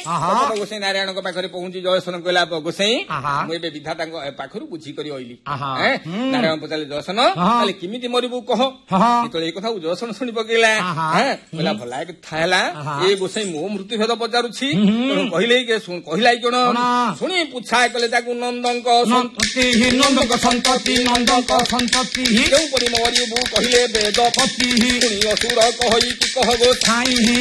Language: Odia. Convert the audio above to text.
ଗୋସାଇ ନାରାୟଣ ପାଖରେ ପହଞ୍ଚି ଜୟସନ କହିଲା ଗୋସାଇ ମୁଁ ଏବେ ବିଧାତା ପାଖରୁ ବୁଝିକରି ଅଇଲି। ନାରାୟଣ ପଚାରିଲେ ଜୟସନ ତାହେଲେ କେମିତି ମରିବୁ କହ। ଯେତେବେଳେ ଏଇ କଥା ଜୟସନ ଶୁଣି ପକେଇଲା କହିଲା ଭଲ କଥା ହେଲା ଏ ଗୋସାଇ ମୋ ମୃତ୍ୟୁଭେଦ ପଚାରୁଛି କହିଲେ କହିଲା କଣ ଶୁଣି ପୁଛା କଲେ ତାକୁ ନନ୍ଦଙ୍କ ସନ୍ତତି କେଉଁପରି ମରିବୁ କହିଲେ ବେଦପତି ଅସୁର କହି କି କହ ଗୋସାଇ।